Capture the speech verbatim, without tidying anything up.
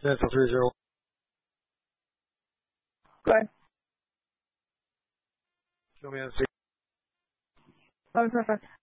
现在测试一下。 Go ahead. Show me the Oh, perfect.